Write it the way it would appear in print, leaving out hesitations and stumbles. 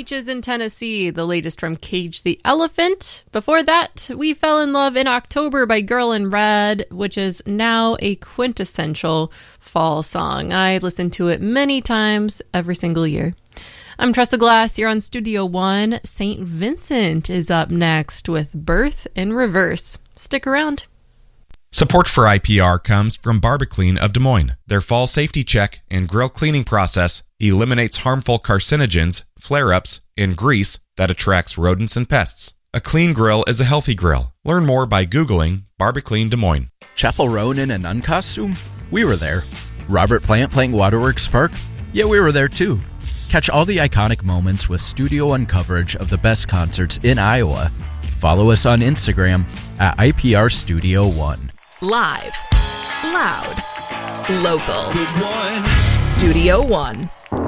Beaches in Tennessee, the latest from Cage the Elephant. Before that, we fell in love in October by Girl in Red, which is now a quintessential fall song. I listen to it many times every single year. I'm Tressa Glass. You're on Studio One. St. Vincent is up next with Birth in Reverse. Stick around. Support for IPR comes from Barbaclean of Des Moines. Their fall safety check and grill cleaning process eliminates harmful carcinogens, flare-ups, and grease that attracts rodents and pests. A clean grill is a healthy grill. Learn more by Googling Barbaclean Des Moines. Chapel Roan in a nun costume? We were there. Robert Plant playing Waterworks Park? Yeah, we were there too. Catch all the iconic moments with Studio One coverage of the best concerts in Iowa. Follow us on Instagram at IPR Studio One. Live, loud, local. Good one. Studio One.